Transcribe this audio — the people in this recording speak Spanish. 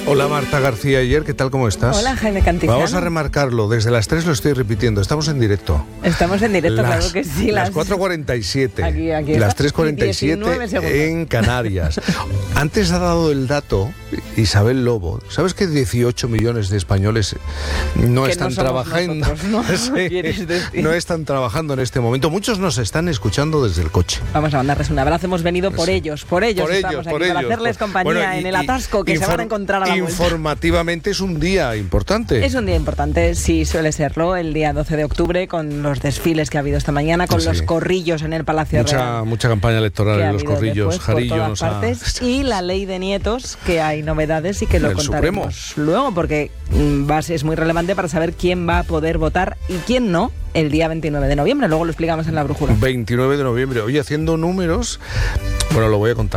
Hola Marta García Ayer, ¿qué tal? ¿Cómo estás? Hola Jaime Cantizano. Vamos a remarcarlo, desde las 3 lo estoy repitiendo, estamos en directo. Estamos en directo, claro que sí. Las 4:47, aquí las 3:47 en Canarias. Antes ha dado el dato Isabel Lobo. ¿Sabes que 18 millones de españoles no que están no trabajando? Nosotros, ¿no? Sí, no están trabajando en este momento. Muchos nos están escuchando desde el coche. Vamos a mandarles un abrazo. Hemos venido por ellos. Por ellos estamos aquí, para hacerles compañía bueno, en el atasco que se van a encontrar a la vuelta. Informativamente es un día importante. Es un día importante, sí, suele serlo, el día 12 de octubre, con los desfiles que ha habido esta mañana, con los corrillos en el Palacio Real. Mucha campaña electoral en los corrillos, Jarillo y la ley de nietos, que hay novedades y que lo contaremos Supremo luego, porque es muy relevante para saber quién va a poder votar y quién no el día 29 de noviembre. Luego lo explicamos en la brújula. 29 de noviembre. Oye, haciendo números, bueno, lo voy a contar.